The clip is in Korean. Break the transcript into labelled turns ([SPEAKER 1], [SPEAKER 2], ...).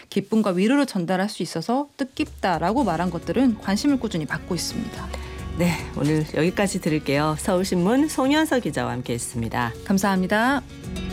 [SPEAKER 1] 기쁨과 위로를 전달할 수 있어서 뜻깊다라고 말한 것들은 관심을 꾸준히 받고 있습니다.
[SPEAKER 2] 네, 오늘 여기까지 들을게요. 서울신문 송현서 기자와 함께했습니다.
[SPEAKER 1] 감사합니다.